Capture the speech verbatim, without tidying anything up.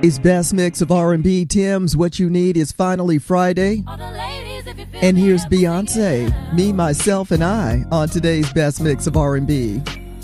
It's Best Mix of R and B. Tim's What You Need is finally Friday. And here's Beyonce, Me, Myself, and I on today's Best Mix of R and B.